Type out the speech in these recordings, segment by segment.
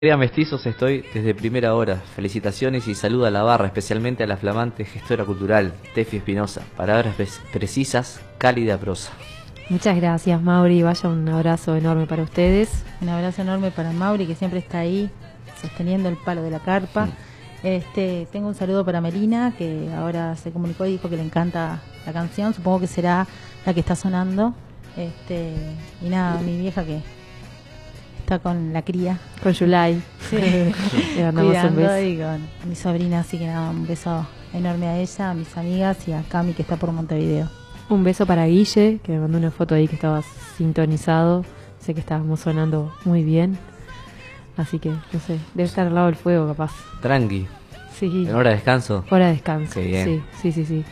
Querida Mestizos, estoy desde primera hora. Felicitaciones y saludo a la barra, especialmente a la flamante gestora cultural, Tefi Espinosa. Palabras precisas, cálida prosa. Muchas gracias, Mauri. Vaya un abrazo enorme para ustedes. Un abrazo enorme para Mauri, que siempre está ahí sosteniendo el palo de la carpa. Tengo un saludo para Melina, que ahora se comunicó y dijo que le encanta la canción. Supongo que será la que está sonando. Y nada, mi vieja que está con la cría. Con Yulai. Sí. Le mandamos un beso. Y con mi sobrina, así que nada, un beso enorme a ella, a mis amigas y a Cami, que está por Montevideo. Un beso para Guille, que me mandó una foto ahí que estaba sintonizado. Sé que estábamos sonando muy bien. Así que, no sé, debe estar al lado del fuego, capaz. Tranqui. Sí. ¿En hora de descanso? Hora de descanso. Qué bien. Sí.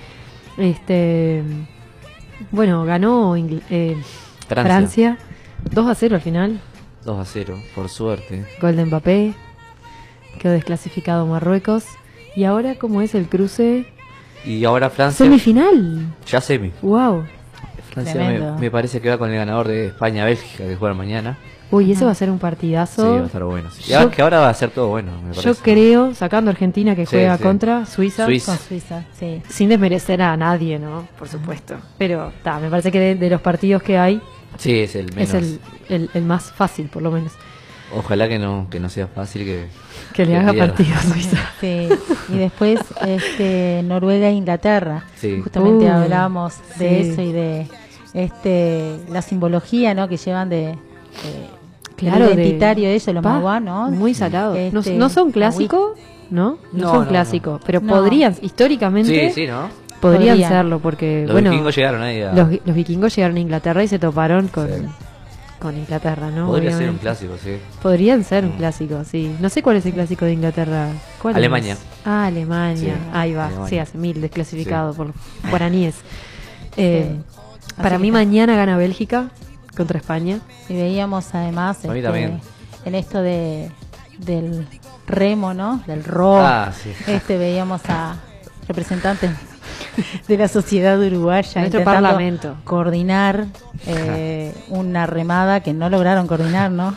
Bueno, ganó Francia 2-0 al final. 2-0, por suerte. Gol de Mbappé. Quedó desclasificado Marruecos. Y ahora, ¿cómo es el cruce? Y ahora Francia. Semifinal. Ya semi. Wow. Francia me parece que va con el ganador de España-Bélgica, que juega mañana. Uy, ese va a ser un partidazo. Sí, va a estar bueno. Sí. Y que ahora va a ser todo bueno, me parece. Yo creo, sacando Argentina que juega contra Suiza. Con Suiza, sí. Sin desmerecer a nadie, ¿no? Por supuesto. Pero me parece que de los partidos que hay, sí, es el menos. Es el más fácil, por lo menos. Ojalá que no sea fácil que le haga partido a Suiza. Sí. Y después Noruega e Inglaterra. Sí. Justamente hablábamos de eso y de la simbología, ¿no? Que llevan de claro, identitario de ellos, los maguá, ¿no? Muy salado. No son clásicos, ¿no? No son clásicos, pero no. Podrían, históricamente. Sí, ¿no? Podrían serlo, porque los vikingos llegaron ahí los vikingos llegaron a Inglaterra y se toparon con Inglaterra, ¿no? Podría ser un clásico, sí. Podrían ser un clásico, sí. No sé cuál es el clásico de Inglaterra. ¿Cuál Alemania. es? Alemania. Sí. Ahí va. Alemania. Sí, hace 1000 desclasificado por guaraníes. Para mí mañana gana Bélgica contra España. Y veíamos además en esto del remo, ¿no? Del rock. Veíamos a representantes de la sociedad uruguaya nuestro parlamento coordinar una remada que no lograron coordinar, ¿no?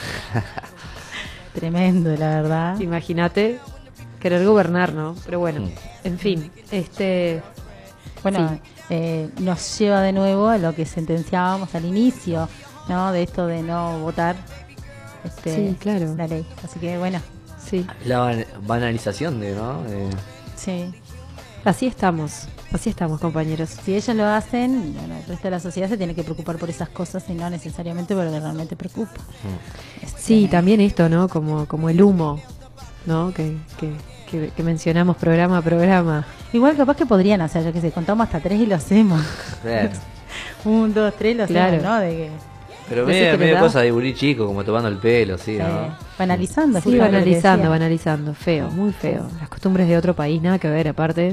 Tremendo, la verdad. Imagínate querer gobernar, ¿no? Pero bueno, en fin, nos lleva de nuevo a lo que sentenciábamos al inicio, ¿no? De esto de no votar sí, claro. la ley. Así que bueno. Sí. La banalización ¿no? Sí. Así estamos, compañeros. Si ellos lo hacen, el resto de la sociedad se tiene que preocupar por esas cosas y no necesariamente por lo que realmente preocupa. Sí, también esto, ¿no? Como el humo, ¿no? Que mencionamos programa a programa. Igual capaz que podrían hacer, yo que sé, contamos hasta 3 y lo hacemos. Claro. 1, 2, 3 lo hacemos, ¿no? Pero medio cosa de gurí chico, como tomando el pelo, ¿no? Banalizando. Sí, banalizando, feo, muy feo. Las costumbres de otro país, nada que ver, aparte.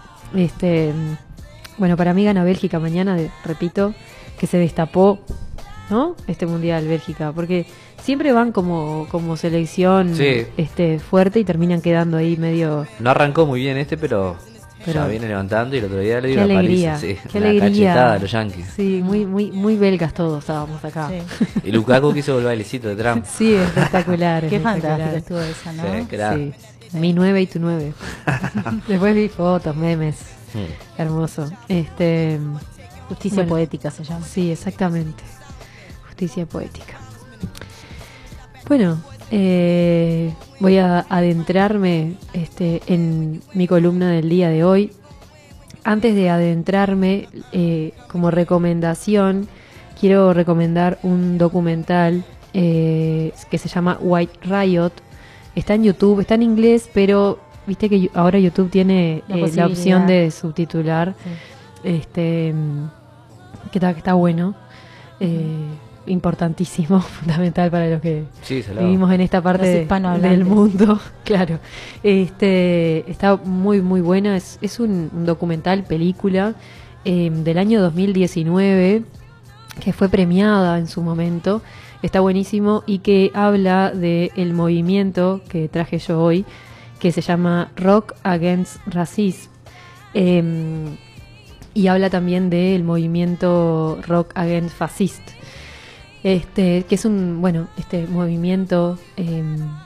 Bueno, para mí gana Bélgica mañana, repito, que se destapó, ¿no? Este Mundial Bélgica, porque siempre van como selección fuerte y terminan quedando ahí medio... No arrancó muy bien pero ya viene levantando y el otro día le dio una alegría, paliza, qué alegría. Cachetada a los yankees. Sí, muy belgas todos estábamos acá. Sí. Y Lukaku quiso el bailecito de Trump. Sí, espectacular. Qué fantástico estuvo esa, ¿no? Sí. Mi 9 y tu 9. Después vi fotos, memes. Hermoso. Justicia poética se llama. Sí, exactamente. Justicia poética. Bueno, voy a adentrarme en mi columna del día de hoy. Antes de adentrarme, como recomendación, quiero recomendar un documental que se llama White Riot. Está en YouTube, está en inglés, pero viste que ahora YouTube tiene la opción de subtitular, que está bueno. Importantísimo, fundamental para los que vivimos en esta parte del mundo. Claro, está muy buena. Es un documental, película del año 2019 que fue premiada en su momento. Está buenísimo y que habla del movimiento que traje yo hoy, que se llama Rock Against Racism. Y habla también del movimiento Rock Against Fascist. que es un, bueno, este movimiento